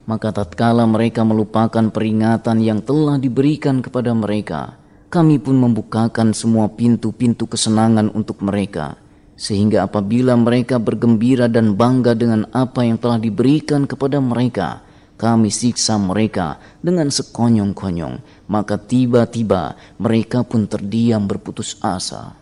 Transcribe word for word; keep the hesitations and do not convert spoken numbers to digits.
Maka tatkala mereka melupakan peringatan yang telah diberikan kepada mereka, kami pun membukakan semua pintu-pintu kesenangan untuk mereka, sehingga apabila mereka bergembira dan bangga dengan apa yang telah diberikan kepada mereka, kami siksa mereka dengan sekonyong-konyong. Maka tiba-tiba mereka pun terdiam berputus asa.